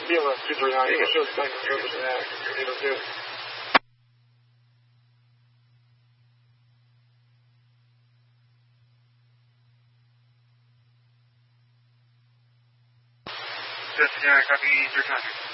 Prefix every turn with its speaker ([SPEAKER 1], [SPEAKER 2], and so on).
[SPEAKER 1] Біло, підвояє, і що стане, що починає, і розбив.
[SPEAKER 2] Just copy your contact.